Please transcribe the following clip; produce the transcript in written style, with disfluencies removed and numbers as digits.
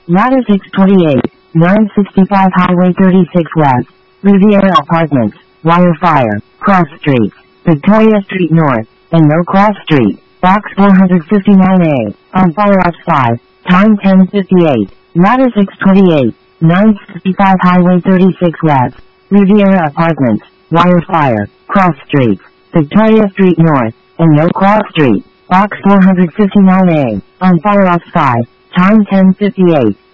Ladder 628, 965 Highway 36 West, Riviera Apartments, Wire Fire, Cross Streets, Victoria Street North, and No Cross Street, Box 459A, on fire off 5, time 10:58. Ladder 628, 965 Highway 36 West, Riviera Apartments, Wire Fire, Cross Streets, Victoria Street North, and No Cross Street, Box 459A, on fire off 5, time 10:58.